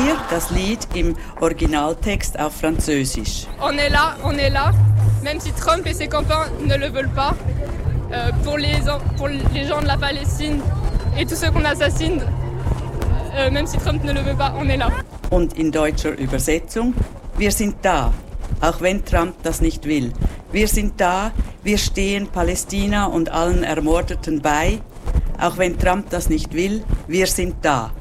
Hier das Lied im Originaltext auf Französisch. On est là, même si Trump et ses copains ne le veulent pas. Pour les gens de la Palestine et tous ceux qu'on assassine, même si Trump ne le veut pas, on est là. Und in deutscher Übersetzung: Wir sind da, auch wenn Trump das nicht will. Wir sind da, wir stehen Palästina und allen Ermordeten bei. Auch wenn Trump das nicht will, wir sind da.